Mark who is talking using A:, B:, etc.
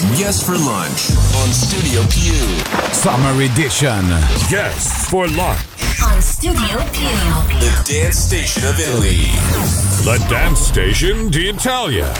A: Guests for lunch on Studio Q.
B: Summer edition.
C: Guests for lunch
D: on Studio Q.
A: The dance station of Italy.
C: The dance station d'Italia.